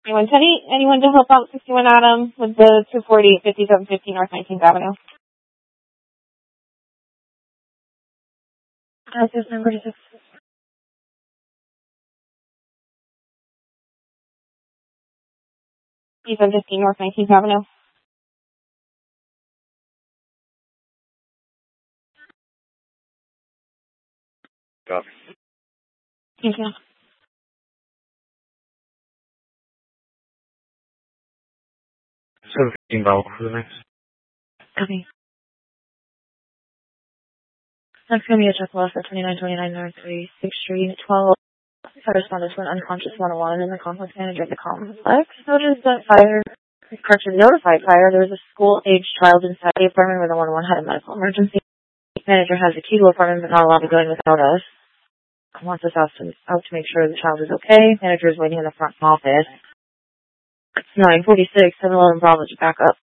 Anyone to help out 61 Adam with the 240 5750 North 19th Avenue? Access number 6. 5750 North 19th Avenue. Copy. Thank you. 715 Vowel for the next. Copy. Next going to be a check loss at 2929 North 36th Street, 12. I responded to an unconscious 101 and the complex manager of the complex noticed that notified fire. There was a school-aged child inside the apartment where the 101 had a medical emergency. The manager has a key to the apartment but not allowed to go in without us. Wants us out to make sure the child is okay. Manager is waiting in the front office. It's 9:46, 711 Bravo to back up.